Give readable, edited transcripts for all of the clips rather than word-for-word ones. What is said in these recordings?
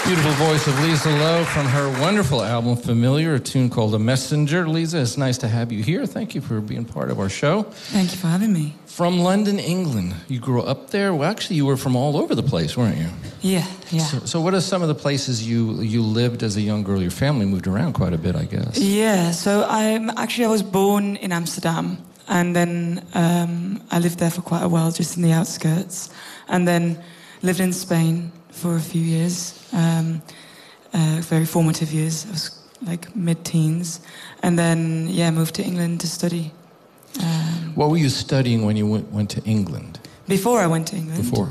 Beautiful voice of Lisa Lowe from her wonderful album, Familiar, a tune called A Messenger. Lisa, it's nice to have you here. Thank you for being part of our show. Thank you for having me. From London, England. You grew up there? Well, actually, you were from all over the place, weren't you? Yeah. So what are some of the places you lived as a young girl? Your family moved around quite a bit, I guess. Yeah, so I was born in Amsterdam, and then I lived there for quite a while, just in the outskirts, and then lived in Spain for a few years, very formative years. I was like mid-teens, and then moved to England to study. What were you studying when you went to England? Before I went to England. Before?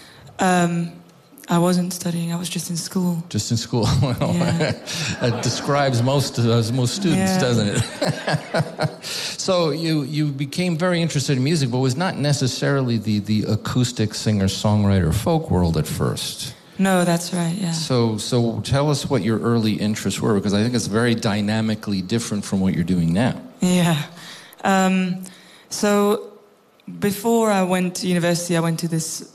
I wasn't studying. I was just in school. Just in school. Well, that describes most students, doesn't it? So you became very interested in music, but was not necessarily the acoustic singer-songwriter folk world at first. No, that's right. Yeah. So tell us what your early interests were, because I think it's very dynamically different from what you're doing now. Yeah. So before I went to university, I went to this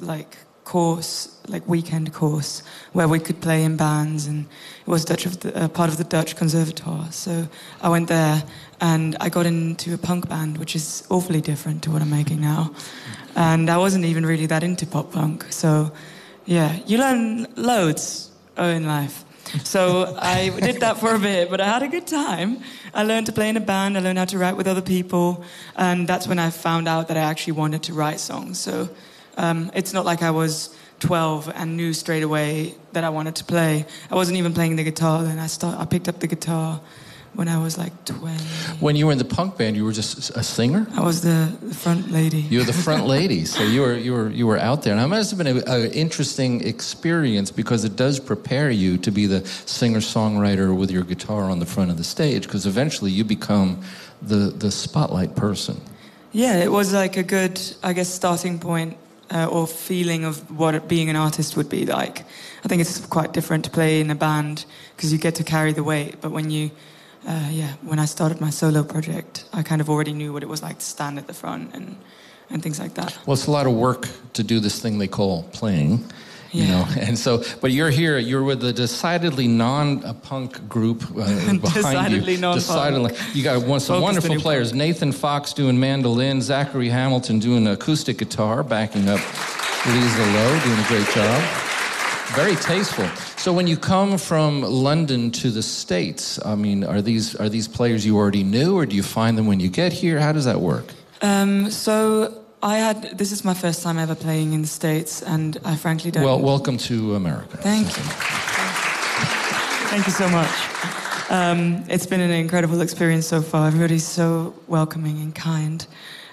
weekend course where we could play in bands, and it was part of the Dutch Conservatoire. So I went there and I got into a punk band, which is awfully different to what I'm making now. And I wasn't even really that into pop punk. So yeah, you learn loads in life. So I did that for a bit, but I had a good time. I learned to play in a band, I learned how to write with other people, and that's when I found out that I actually wanted to write songs. So it's not like I was 12 and knew straight away that I wanted to play. I wasn't even playing the guitar then. I picked up the guitar when I was like 20. When you were in the punk band, you were just a singer? I was the front lady. You were the front lady, so you were out there. And it must have been an interesting experience, because it does prepare you to be the singer-songwriter with your guitar on the front of the stage, because eventually you become the spotlight person. Yeah, it was like a good, I guess, starting point or feeling of what being an artist would be like. I think it's quite different to play in a band, because you get to carry the weight, but when I started my solo project, I kind of already knew what it was like to stand at the front and things like that. Well, it's a lot of work to do this thing they call playing, you know. And so, but you're here, you're with a decidedly non-punk group behind decidedly you. Non-punk. Decidedly. You got some wonderful players. Nathan Fox doing mandolin, Zachary Hamilton doing acoustic guitar, backing up Lisa Lowe, doing a great job. Very tasteful. So when you come from London to the States, I mean, are these players you already knew, or do you find them when you get here? How does that work? So this is my first time ever playing in the States, and I frankly don't... Well, welcome to America. Thank you. Thank you so much. It's been an incredible experience so far. Everybody's so welcoming and kind.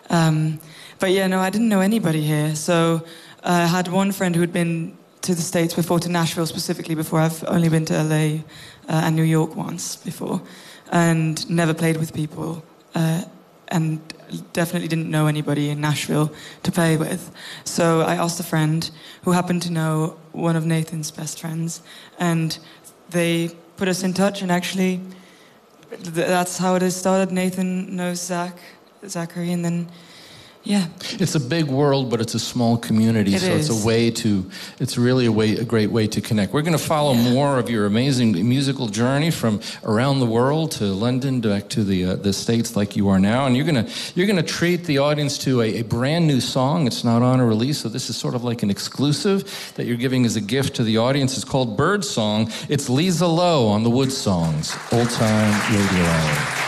But yeah, no, I didn't know anybody here. So I had one friend who had been to the States before, to Nashville specifically before. I've only been to LA and New York once before, and never played with people, and definitely didn't know anybody in Nashville to play with. So I asked a friend who happened to know one of Nathan's best friends, and they put us in touch, and actually that's how it has started. Nathan knows Zachary, and then yeah. It's a big world, but it's a small community, it's really a great way to connect. We're going to follow more of your amazing musical journey from around the world to London, back to the States like you are now, and you're going to treat the audience to a brand new song. It's not on a release, so this is sort of like an exclusive that you're giving as a gift to the audience. It's called Bird Song. It's Lisa Lowe on the Wood Songs, Old Time Radio Hour.